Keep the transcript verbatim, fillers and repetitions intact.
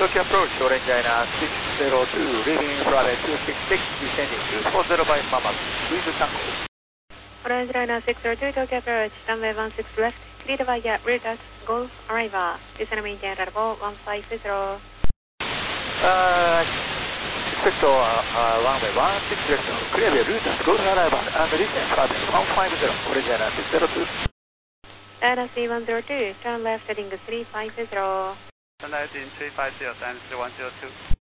Tokyo approach, Orange Liner six zero two, leaving runway two six six, descending two four zero by Mama, please tango. Orange Liner six zero two, Tokyo approach, runway one six left, clear the via rear touch, go, arrival, descend and maintain level one five zero. Uh, expect uh, uh, runway one six left, clear the rear touch, go to arrival, and descend runway one five zero, Orange Liner six zero two. Liner C one zero two, turn left heading three five zero. Turn left in three five zero, times three one zero two.